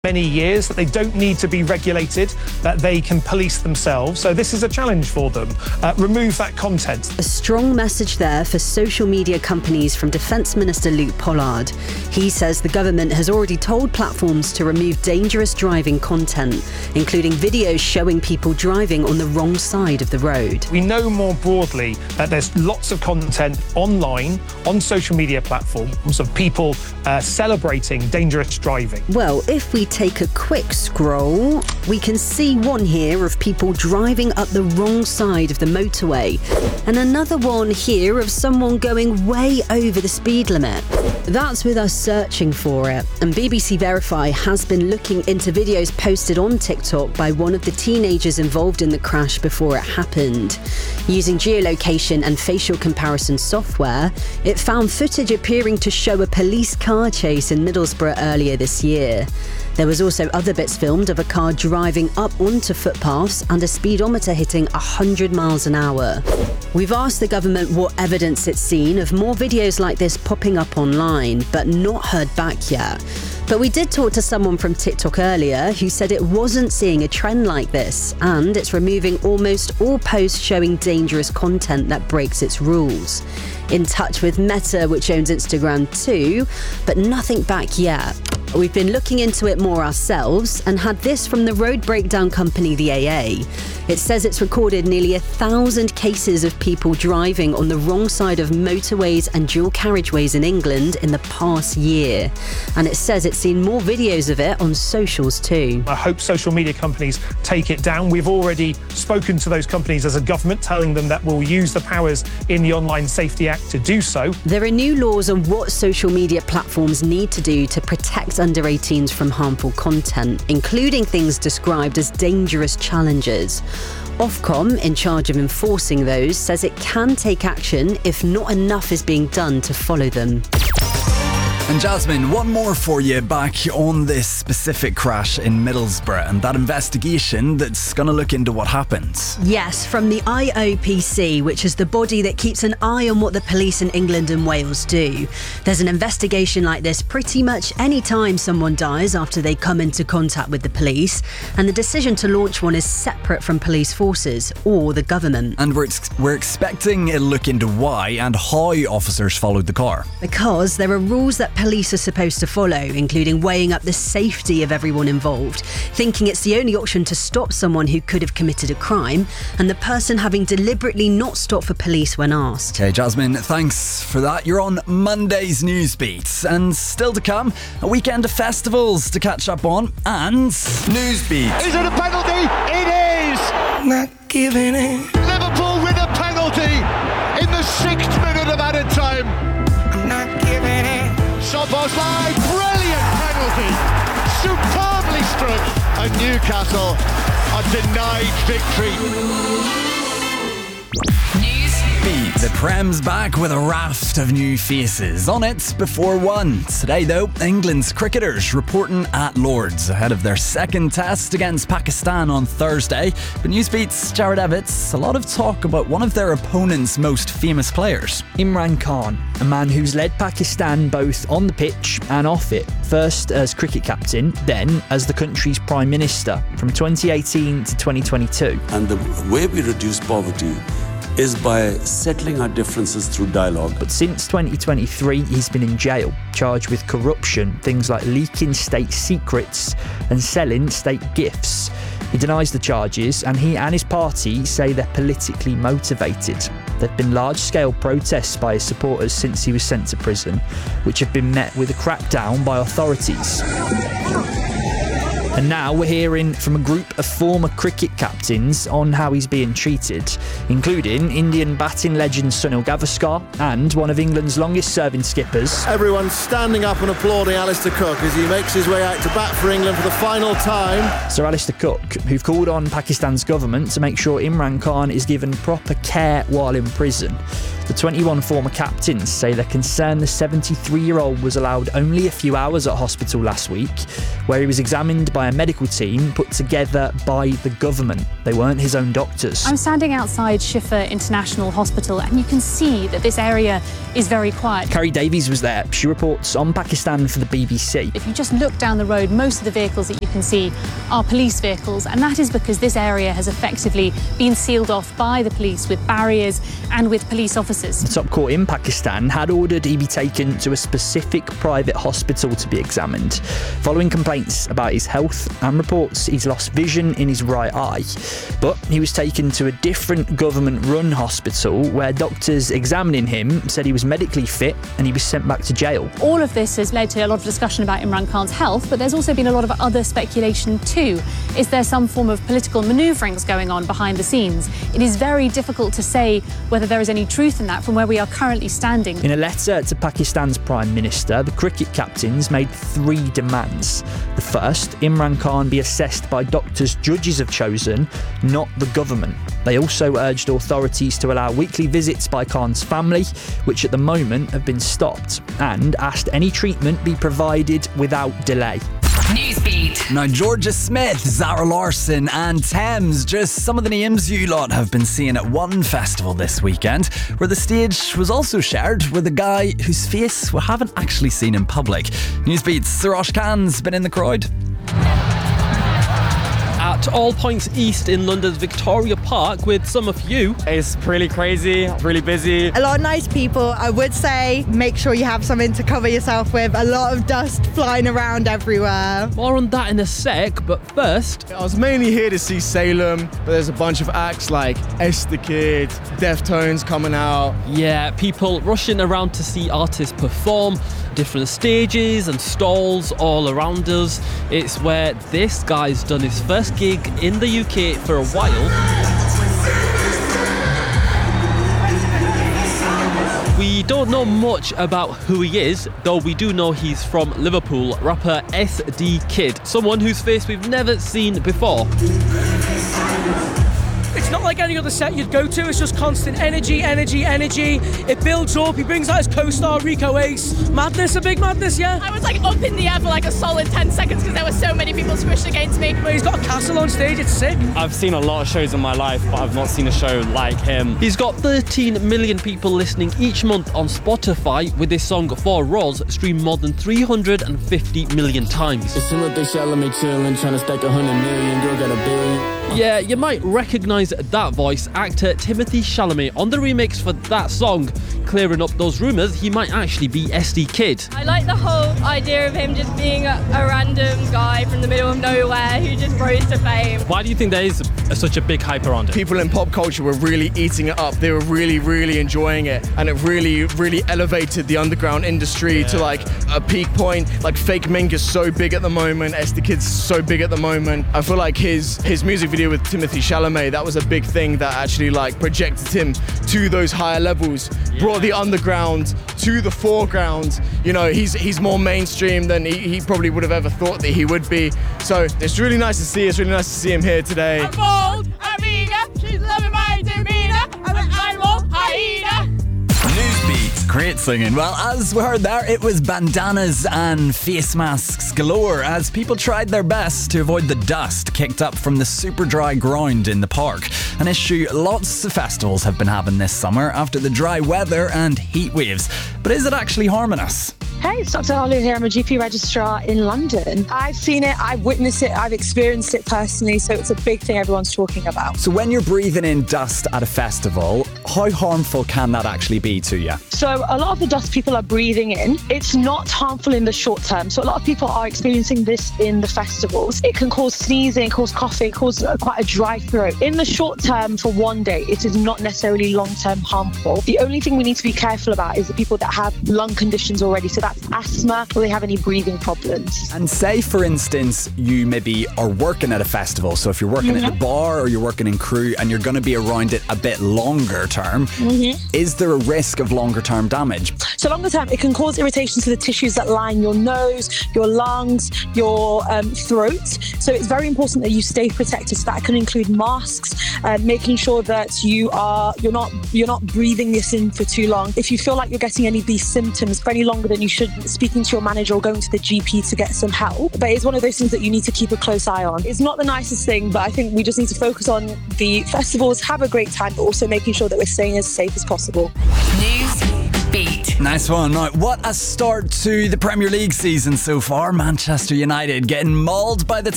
many years, that they don't need to be regulated, that they can police themselves. So this is a challenge for them. Remove that content. A strong message there for social media companies from Defence Minister Luke Pollard. He says the government has already told platforms to remove dangerous driving content, including videos showing people driving on the wrong side of the road. We know more broadly that there's lots of content online, on social media platforms, of people celebrating dangerous driving. Well, if we take a quick scroll, we can see one here of people driving up the wrong side of the motorway, and another one here of someone going way over the speed limit. That's with us searching for it, and BBC Verify has been looking into videos posted on TikTok by one of the teenagers involved in the crash before it happened. Using geolocation and facial comparison software, it found footage appearing to show a police car chase in Middlesbrough earlier this year. There was also other bits filmed of a car driving up onto footpaths and a speedometer hitting 100 miles an hour. We've asked the government what evidence it's seen of more videos like this popping up online, but not heard back yet. But we did talk to someone from TikTok earlier who said it wasn't seeing a trend like this, and it's removing almost all posts showing dangerous content that breaks its rules. In touch with Meta, which owns Instagram too, but nothing back yet. We've been looking into it more ourselves and had this from the road breakdown company, the AA. It says it's recorded nearly 1,000 cases of people driving on the wrong side of motorways and dual carriageways in England in the past year. And it says it's seen more videos of it on socials too. I hope social media companies take it down. We've already spoken to those companies as a government, telling them that we'll use the powers in the Online Safety Act to do so. There are new laws on what social media platforms need to do to protect under 18s from harmful content, including things described as dangerous challenges. Ofcom, in charge of enforcing those, says it can take action if not enough is being done to follow them. And Jasmine, one more for you back on this specific crash in Middlesbrough and that investigation that's going to look into what happened. Yes, from the IOPC, which is the body that keeps an eye on what the police in England and Wales do. There's an investigation like this pretty much any time someone dies after they come into contact with the police, and the decision to launch one is separate from police forces or the government. And we're expecting a look into why and how officers followed the car. Because there are rules that police are supposed to follow, including weighing up the safety of everyone involved, thinking it's the only option to stop someone who could have committed a crime, and the person having deliberately not stopped for police when asked. Okay, Jasmine, thanks for that. You're on Monday's Newsbeat, and still to come, a weekend of festivals to catch up on, and Newsbeat. Is it a penalty? It is! Not giving in. Liverpool win a penalty in the 6th minute of added time. I'm not giving in. Szoboszlai, brilliant penalty, superbly struck, and Newcastle are denied victory. The Prem's back with a raft of new faces on it before one. Today though, England's cricketers reporting at Lord's ahead of their second test against Pakistan on Thursday. But Newsbeat's Jared Evans, a lot of talk about one of their opponent's most famous players. Imran Khan, a man who's led Pakistan both on the pitch and off it. First as cricket captain, then as the country's Prime Minister from 2018 to 2022. And the way we reduce poverty is by settling our differences through dialogue. But since 2023, he's been in jail, charged with corruption, things like leaking state secrets and selling state gifts. He denies the charges, and he and his party say they're politically motivated. There have been large-scale protests by his supporters since he was sent to prison, which have been met with a crackdown by authorities. And now we're hearing from a group of former cricket captains on how he's being treated, including Indian batting legend Sunil Gavaskar and one of England's longest-serving skippers. Everyone's standing up and applauding Alistair Cook as he makes his way out to bat for England for the final time. Sir Alistair Cook, who've called on Pakistan's government to make sure Imran Khan is given proper care while in prison. The 21 former captains say they're concerned the 73-year-old was allowed only a few hours at hospital last week, where he was examined by a medical team put together by the government. They weren't his own doctors. I'm standing outside Shifa International Hospital, and you can see that this area is very quiet. Carrie Davies was there. She reports on Pakistan for the BBC. If you just look down the road, most of the vehicles that you can see are police vehicles, and that is because this area has effectively been sealed off by the police with barriers and with police officers. The top court in Pakistan had ordered he be taken to a specific private hospital to be examined, following complaints about his health and reports he's lost vision in his right eye. But he was taken to a different government-run hospital where doctors examining him said he was medically fit and he was sent back to jail. All of this has led to a lot of discussion about Imran Khan's health, but there's also been a lot of other speculation too. Is there some form of political manoeuvrings going on behind the scenes? It is very difficult to say whether there is any truth in that from where we are currently standing. In a letter to Pakistan's Prime Minister, the cricket captains made 3 demands. The first, Imran Khan be assessed by doctors judges have chosen, not the government. They also urged authorities to allow weekly visits by Khan's family, which at the moment have been stopped, and asked any treatment be provided without delay. Newsbeat. Now, Georgia Smith, Zara Larsson and Thames, just some of the names you lot have been seeing at one festival this weekend, where the stage was also shared with a guy whose face we haven't actually seen in public. Newsbeat's Sarosh Khan's been in the crowd. At All Points East in London's Victoria Park with some of you. It's pretty crazy, really busy. A lot of nice people. I would say make sure you have something to cover yourself with. A lot of dust flying around everywhere. More on that in a sec, but first... I was mainly here to see Salem, but there's a bunch of acts like Esther Kid, Deftones coming out. Yeah, people rushing around to see artists perform, different stages and stalls all around us. It's where this guy's done his first gig in the UK for a while. We don't know much about who he is, though we do know he's from Liverpool, rapper SD Kid, someone whose face we've never seen before. It's not like any other set you'd go to, it's just constant energy. It builds up, he brings out his co-star Rico Ace. Madness, a big madness, yeah? I was like up in the air for like a solid 10 seconds because there were so many people squished against me. But he's got a castle on stage, it's sick. I've seen a lot of shows in my life, but I've not seen a show like him. He's got 13 million people listening each month on Spotify, with his song For Roz streamed more than 350 million times. It's Timothy Chalamet chillin', trying to stack 100 million, girl got a billion. Yeah, you might recognise that voice, actor Timothy Chalamet, on the remix for that song, clearing up those rumours he might actually be SD Kid. I like the whole idea of him just being a random guy from the middle of nowhere who just rose to fame. Why do you think there is such a big hype around it? People in pop culture were really eating it up. They were really enjoying it, and it really elevated the underground industry to like a peak point. Like Fake Mink is so big at the moment, SD Kid's so big at the moment. I feel like his music video with Timothy Chalamet, that was a big thing that actually like projected him to those higher levels, brought the underground to the foreground. You know, he's more mainstream than he probably would have ever thought that he would be. So it's really nice to see. It's really nice to see him here today. I'm bold, I'm eager, she's loving my demeanor, I'm an animal hyena. Newsbeat, great singing. Well, as we heard there, it was bandanas and face masks galore as people tried their best to avoid the dust kicked up from the super dry ground in the park. An issue lots of festivals have been having this summer after the dry weather and heat waves. But is it actually harming us? Hey, it's Dr. Holly here. I'm a GP registrar in London. I've seen it, I've witnessed it, I've experienced it personally, so it's a big thing everyone's talking about. So when you're breathing in dust at a festival, how harmful can that actually be to you? So a lot of the dust people are breathing in, it's not harmful in the short term. So a lot of people are experiencing this in the festivals. It can cause sneezing, cause coughing, cause quite a dry throat. In the short term, for one day, it is not necessarily long-term harmful. The only thing we need to be careful about is the people that have lung conditions already. So that's asthma, or they have any breathing problems. And say, for instance, you maybe are working at a festival. So if you're working at the bar or you're working in crew and you're going to be around it a bit longer, term. Is there a risk of longer term damage? So longer term, it can cause irritation to the tissues that line your nose, your lungs, your throat. So it's very important that you stay protected. So that can include masks, making sure that you're not breathing this in for too long. If you feel like you're getting any of these symptoms for any longer than you should, speaking to your manager or going to the GP to get some help. But it's one of those things that you need to keep a close eye on. It's not the nicest thing, but I think we just need to focus on the festivals, have a great time, but also making sure that we're staying as safe as possible. News Beat. Nice one. Now, what a start to the Premier League season so far. Manchester United getting mauled by the